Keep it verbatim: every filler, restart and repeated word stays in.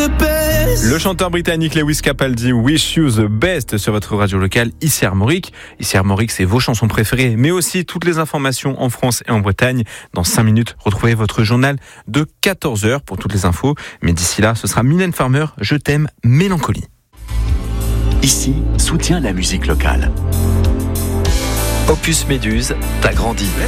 the best. Le chanteur britannique Lewis Capaldi, Wish You the Best sur votre radio locale ici Armorique. Ici Armorique, c'est vos chansons préférées, mais aussi toutes les informations en France et en Bretagne. Dans cinq minutes, retrouvez votre journal de quatorze heures pour toutes les infos. Mais d'ici là, ce sera Mylène Farmer, Je t'aime, Mélancolie. Ici, soutient la musique locale. Opus Méduse, t'as grandi.